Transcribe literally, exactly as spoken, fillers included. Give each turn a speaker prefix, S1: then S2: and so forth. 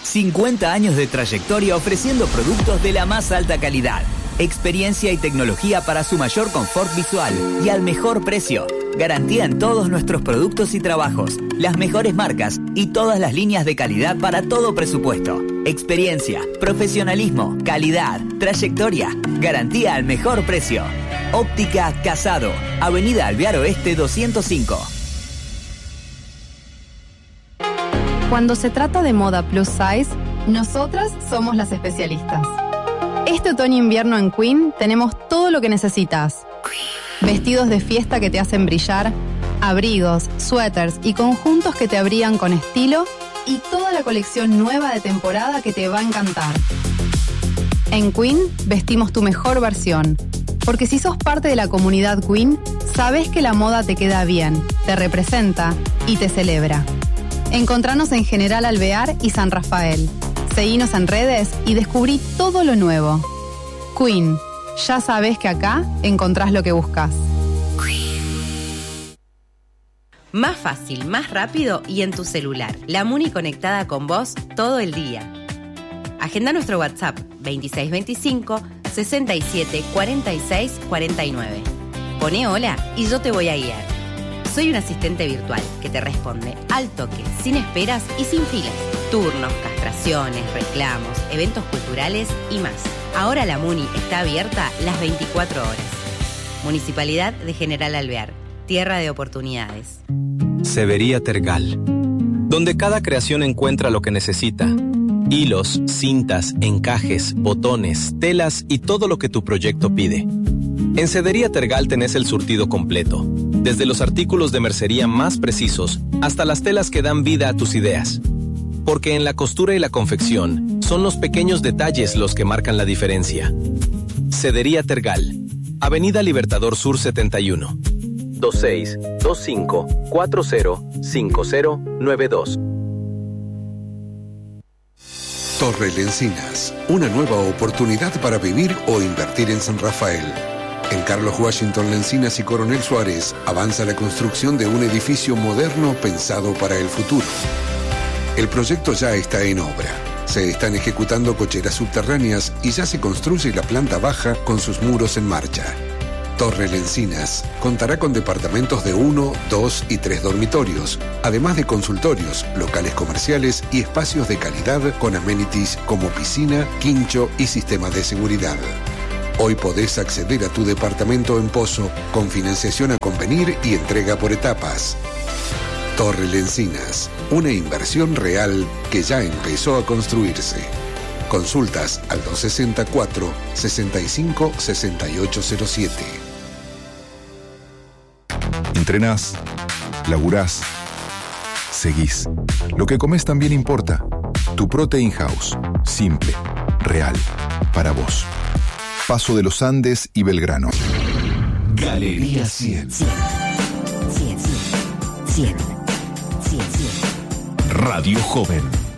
S1: cincuenta años de trayectoria ofreciendo productos de la más alta calidad. Experiencia y tecnología para su mayor confort visual y al mejor precio. Garantía en todos nuestros productos y trabajos, las mejores marcas y todas las líneas de calidad para todo presupuesto. Experiencia, profesionalismo, calidad, trayectoria, garantía al mejor precio. Óptica Casado, Avenida Alvear Oeste doscientos cinco.
S2: Cuando se trata de moda plus size, nosotras somos las especialistas. Este otoño-invierno en Queen tenemos todo lo que necesitas. Vestidos de fiesta que te hacen brillar, abrigos, suéteres y conjuntos que te abrigan con estilo y toda la colección nueva de temporada que te va a encantar. En Queen vestimos tu mejor versión, porque si sos parte de la comunidad Queen, sabés que la moda te queda bien, te representa y te celebra. Encontranos en General Alvear y San Rafael. Seguinos en redes y descubrí todo lo nuevo. Queen, ya sabés que acá encontrás lo que buscas.
S3: Más fácil, más rápido y en tu celular. La Muni conectada con vos todo el día. Agenda nuestro WhatsApp veintiséis veinticinco, sesenta y siete, cuarenta y seis, cuarenta y nueve. Poné hola y yo te voy a guiar. Soy un asistente virtual que te responde al toque, sin esperas y sin filas. Turnos, castraciones, reclamos, eventos culturales y más. Ahora la Muni está abierta las veinticuatro horas. Municipalidad de General Alvear, tierra de oportunidades.
S4: Severía Tergal, donde cada creación encuentra lo que necesita. Hilos, cintas, encajes, botones, telas y todo lo que tu proyecto pide. En Sedería Tergal tenés el surtido completo, desde los artículos de mercería más precisos hasta las telas que dan vida a tus ideas. Porque en la costura y la confección son los pequeños detalles los que marcan la diferencia. Sedería Tergal, Avenida Libertador Sur setenta y uno, veintiséis, veinticinco, cuarenta, cincuenta, noventa y dos.
S5: Torre Lencinas, una nueva oportunidad para vivir o invertir en San Rafael. En Carlos Washington Lencinas y Coronel Suárez avanza la construcción de un edificio moderno pensado para el futuro. El proyecto ya está en obra. Se están ejecutando cocheras subterráneas y ya se construye la planta baja con sus muros en marcha. Torre Lencinas contará con departamentos de uno, dos y tres dormitorios, además de consultorios, locales comerciales y espacios de calidad con amenities como piscina, quincho y sistema de seguridad. Hoy podés acceder a tu departamento en Pozo con financiación a convenir y entrega por etapas. Torre Lencinas, una inversión real que ya empezó a construirse. Consultas al dos sesenta y cuatro, sesenta y cinco, sesenta y ocho cero siete.
S6: Entrenás, laburás, seguís. Lo que comés también importa. Tu Protein House. Simple, real, para vos. Paso de los Andes y Belgrano.
S7: Galería cien. cien. cien. cien. cien. Radio Joven.